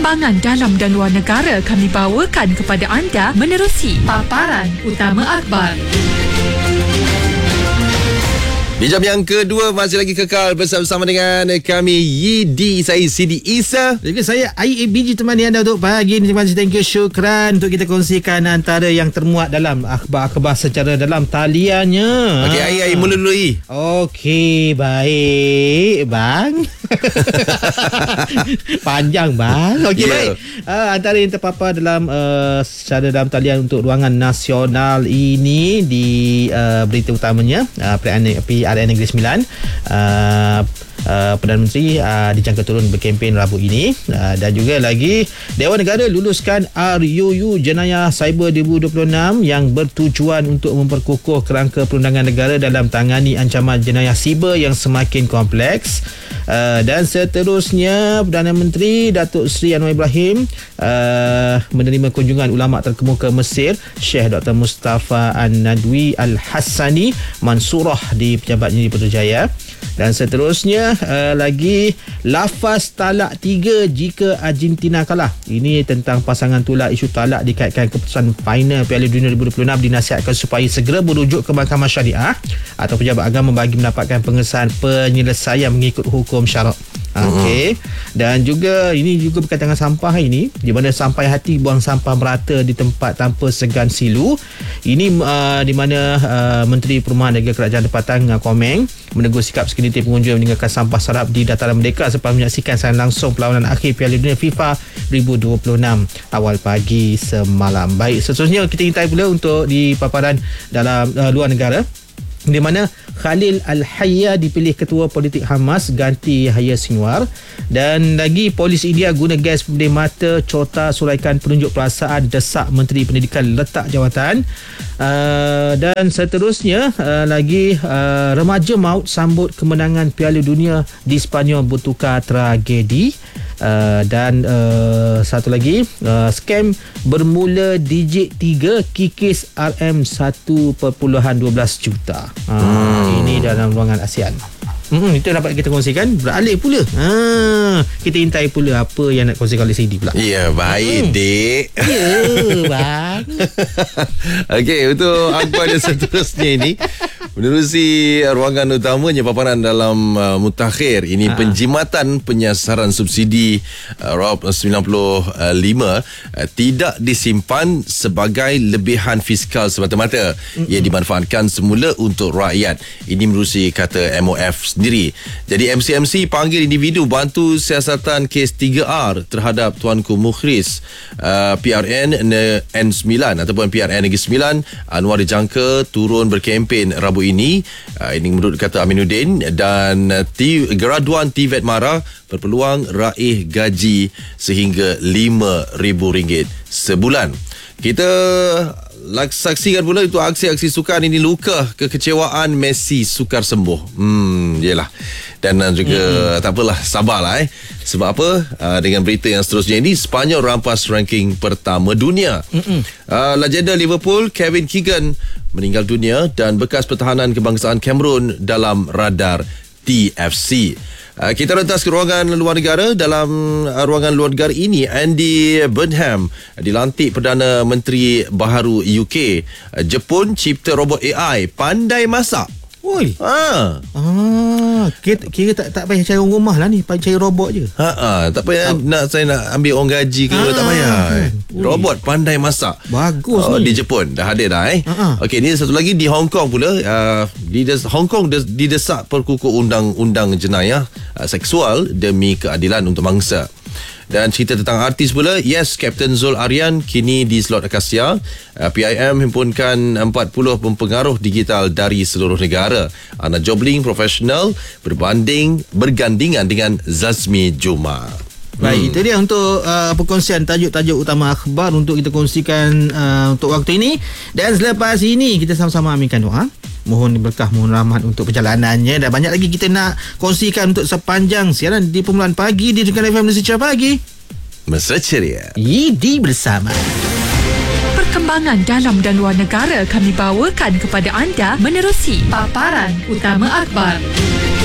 Perkembangan dalam dan luar negara kami bawakan kepada anda menerusi paparan utama akhbar. Di jam yang kedua masih lagi kekal bersama dengan kami Yidi, saya Sidi Isa. Jadi saya IABG temani anda untuk pagi ini. Terima kasih, thank you, syukran untuk kita kongsikan antara yang termuat dalam akhbar-akhbar secara dalam taliannya. Okey, Ai mula dulu. Okey, baik bang. Panjang bang. Okey, baik. Antara yang terpapar dalam secara dalam talian untuk ruangan nasional ini di berita utamanya PRN Negeri Sembilan, Perdana Menteri dijangka turun berkempen Rabu ini, dan juga lagi Dewan Negara luluskan RUU Jenayah Cyber 2026 yang bertujuan untuk memperkukuh kerangka perundangan negara dalam tangani ancaman jenayah siber yang semakin kompleks. Dan seterusnya Perdana Menteri Datuk Seri Anwar Ibrahim menerima kunjungan ulama terkemuka Mesir Syekh Dr. Mustafa An-Nadwi Al-Hassani Mansurah di pejabatnya di Putrajaya. Dan seterusnya lagi lafaz talak 3 jika Argentina kalah. Ini tentang pasangan tolak isu talak dikaitkan keputusan final Piala Dunia 2026 dinasihatkan supaya segera merujuk ke Mahkamah Syariah atau pejabat agama bagi mendapatkan pengesahan penyelesaian mengikut hukum syarak. Okey. Dan juga ini juga berkaitan dengan sampah ini, di mana sampai hati buang sampah merata di tempat tanpa segan silu. Ini di mana Menteri Perumahan dan Kerajaan Tempatan Komeng menegur sikap segelintir pengunjung meninggalkan sampah sarap di dataran merdeka selepas menyaksikan secara langsung perlawanan akhir Piala Dunia FIFA 2026 awal pagi semalam. Baik, seterusnya kita intai pula untuk di paparan dalam luar negara, di mana Khalil Al-Hayya dipilih ketua politik Hamas ganti Yahya Sinwar. Dan lagi polis India guna gas pemedih mata Chota suraikan penunjuk perasaan desak Menteri Pendidikan letak jawatan. Dan seterusnya lagi remaja maut sambut kemenangan Piala Dunia di Sepanyol bertukar tragedi. Dan satu lagi, skam bermula digit 3 kikis RM 1.12 juta. Ini dalam ruangan ASEAN. Itu dapat kita kongsikan. Beralih pula, kita intai pula apa yang nak kongsikan oleh CD pula. Ya, baik dek. Ya bang. Okey, untuk akhbar yang seterusnya ini menerusi ruangan utamanya paparan dalam mutakhir ini, penjimatan penyasaran subsidi ROP 95 tidak disimpan sebagai lebihan fiskal semata-mata. Ia dimanfaatkan semula untuk rakyat. Ini menerusi kata MOF sendiri. Jadi MCMC panggil individu bantu siasatan kes 3R terhadap Tuanku Mukhris. PRN N9 ataupun PRN Negeri Sembilan, Anwar dijangka turun berkempen Rabu ini. Ini menurut kata Aminuddin. Dan graduan TVET Mara berpeluang raih gaji sehingga RM5,000 sebulan. Kita saksikan pula itu aksi-aksi sukar ini, luka kekecewaan Messi sukar sembuh. Yelah. Dan juga tak apalah, sabarlah Sebab apa? Dengan berita yang seterusnya ini, Sepanyol rampas ranking pertama dunia. Legenda Liverpool Kevin Keegan meninggal dunia dan bekas pertahanan kebangsaan Cameroon dalam radar TFC. Kita rentas ke ruangan luar negara. Dalam ruangan luar negara ini, Andy Burnham dilantik Perdana Menteri baharu UK. Jepun cipta robot AI pandai masak. Oi. Kira tak payah cari orang rumah lah ni, payah cari robot je. Tak payah saya nak ambil orang gaji ke, tak payah. Robot pandai masak. Bagus ni. Di Jepun dah hadir dah Okey, ni satu lagi di Hong Kong pula. Hong Kong didesak perkukuh undang-undang jenayah seksual demi keadilan untuk mangsa. Dan cerita tentang artis pula, yes, Kapten Zul Aryan kini di slot Akasia. PIM himpunkan 40 pempengaruh digital dari seluruh negara. Ana Jobling profesional bergandingan dengan Zazmi Juma. Baik, itu dia untuk perkongsian tajuk-tajuk utama akhbar untuk kita kongsikan untuk waktu ini. Dan selepas ini kita sama-sama aminkan doa. Mohon berkah, mohon rahmat untuk perjalanannya. Dan banyak lagi kita nak kongsikan untuk sepanjang siaran di permulaan pagi di Sukan FM Mesra Pagi. Mesra Ceria. Yidi bersama. Perkembangan dalam dan luar negara kami bawakan kepada anda menerusi paparan utama akhbar.